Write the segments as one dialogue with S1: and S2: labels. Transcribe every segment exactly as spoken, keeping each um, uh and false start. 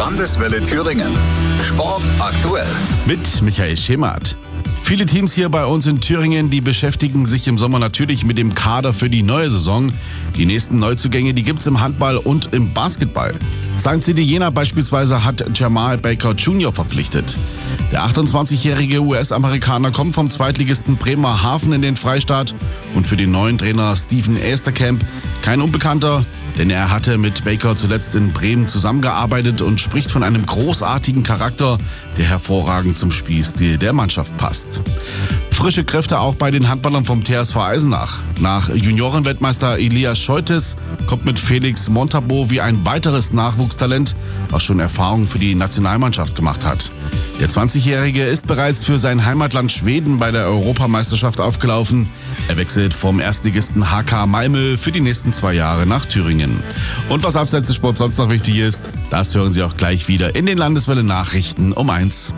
S1: Landeswelle Thüringen. Sport aktuell.
S2: Mit Michael Schemert. Viele Teams hier bei uns in Thüringen, die beschäftigen sich im Sommer natürlich mit dem Kader für die neue Saison. Die nächsten Neuzugänge, die gibt's im Handball und im Basketball. Sankt City Jena beispielsweise hat Jamal Baker Junior verpflichtet. Der achtundzwanzigjährige U S-Amerikaner kommt vom Zweitligisten Bremerhaven in den Freistaat und für den neuen Trainer Steven Easterkamp kein Unbekannter, denn er hatte mit Baker zuletzt in Bremen zusammengearbeitet und spricht von einem großartigen Charakter, der hervorragend zum Spielstil der Mannschaft passt. Frische Kräfte auch bei den Handballern vom T S V Eisenach. Nach Juniorenweltmeister Elias Scheutes kommt mit Felix Montabo wie ein weiteres Nachwuchstalent, was schon Erfahrung für die Nationalmannschaft gemacht hat. Der zwanzigjährige ist bereits für sein Heimatland Schweden bei der Europameisterschaft aufgelaufen. Er wechselt vom Erstligisten H K Malmö für die nächsten zwei Jahre nach Thüringen. Und was abseits des Sports sonst noch wichtig ist, das hören Sie auch gleich wieder in den Landeswelle Nachrichten um eins.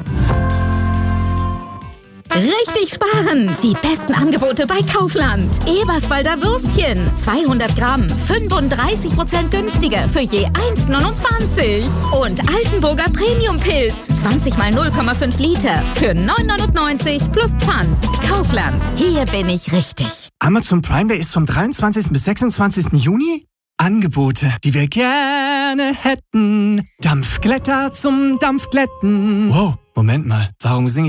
S3: Richtig sparen! Die besten Angebote bei Kaufland. Eberswalder Würstchen, zweihundert Gramm, fünfunddreißig Prozent günstiger für je eins neunundzwanzig. Und Altenburger Premium-Pilz, zwanzig mal null Komma fünf Liter für neun neunundneunzig plus Pfand. Kaufland, hier bin ich richtig.
S4: Amazon Prime Day ist vom dreiundzwanzigsten bis sechsundzwanzigsten Juni. Angebote, die wir gerne hätten. Dampfglätter zum Dampfglätten. Wow, Moment mal, warum singe